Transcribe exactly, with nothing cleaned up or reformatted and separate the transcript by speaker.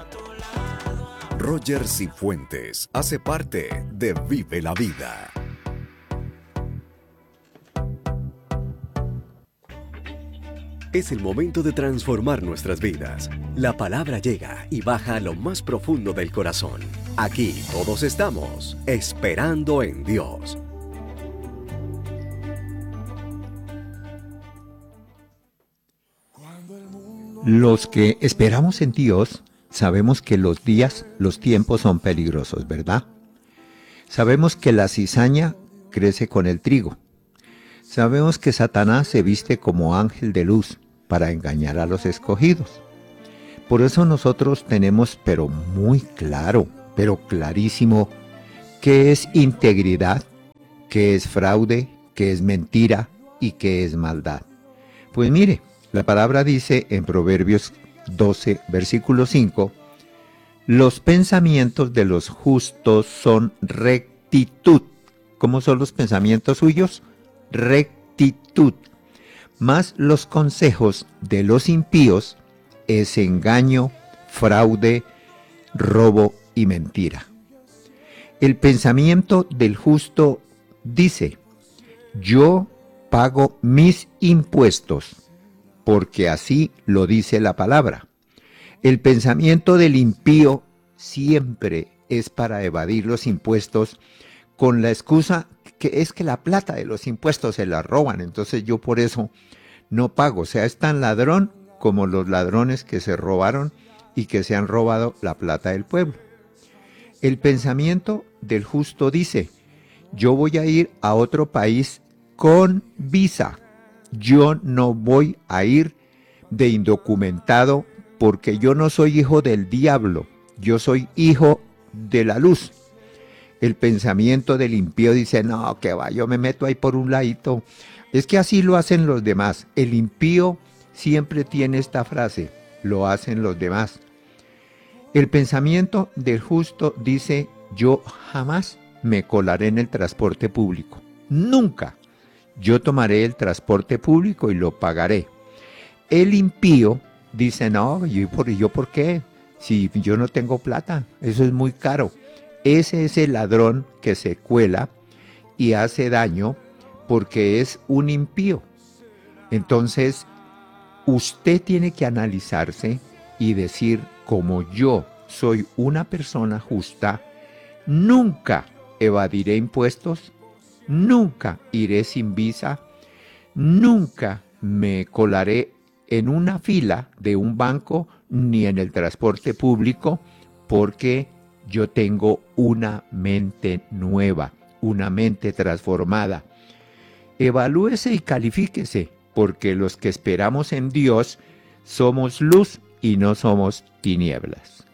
Speaker 1: Roger Cifuentes hace parte de Vive la Vida. Es el momento de transformar nuestras vidas. La palabra llega y baja a lo más profundo del corazón. Aquí todos estamos esperando en Dios.
Speaker 2: Los que esperamos en Dios sabemos que los días, los tiempos son peligrosos, ¿verdad? Sabemos que la cizaña crece con el trigo. Sabemos que Satanás se viste como ángel de luz para engañar a los escogidos. Por eso nosotros tenemos, pero muy claro, pero clarísimo, qué es integridad, qué es fraude, qué es mentira y qué es maldad. Pues mire, la palabra dice en Proverbios doce, versículo cinco, los pensamientos de los justos son rectitud. ¿Cómo son los pensamientos suyos? Rectitud. Mas los consejos de los impíos es engaño, fraude, robo y mentira. El pensamiento del justo dice, yo pago mis impuestos, porque así lo dice la palabra. El pensamiento del impío siempre es para evadir los impuestos con la excusa que es que la plata de los impuestos se la roban, entonces yo por eso no pago. O sea, es tan ladrón como los ladrones que se robaron y que se han robado la plata del pueblo. El pensamiento del justo dice, yo voy a ir a otro país con visa. Yo no voy a ir de indocumentado porque yo no soy hijo del diablo, yo soy hijo de la luz. El pensamiento del impío dice, no, que va, yo me meto ahí por un ladito. Es que así lo hacen los demás. El impío siempre tiene esta frase, lo hacen los demás. El pensamiento del justo dice, yo jamás me colaré en el transporte público. Nunca. Yo tomaré el transporte público y lo pagaré. El impío dice, no, ¿yo por, ¿yo por qué? Si yo no tengo plata, eso es muy caro. Ese es el ladrón que se cuela y hace daño porque es un impío. Entonces, usted tiene que analizarse y decir, como yo soy una persona justa, nunca evadiré impuestos, nunca iré sin visa, nunca me colaré en una fila de un banco ni en el transporte público porque yo tengo una mente nueva, una mente transformada. Evalúese y califíquese, porque los que esperamos en Dios somos luz y no somos tinieblas.